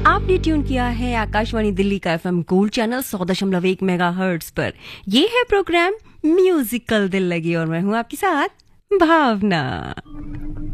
आपने ट्यून किया है आकाशवाणी दिल्ली का एफएम गोल्ड चैनल 100.1 मेगाहर्ट्ज पर। ये है प्रोग्राम म्यूजिकल दिल लगी और मैं हूं आपके साथ भावना।